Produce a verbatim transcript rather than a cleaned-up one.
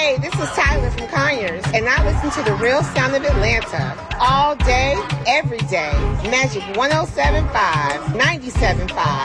Hey, this is Tyler from Conyers, and I listen to the Real Sound of Atlanta all day, every day. Magic one oh seven point five, ninety-seven point five.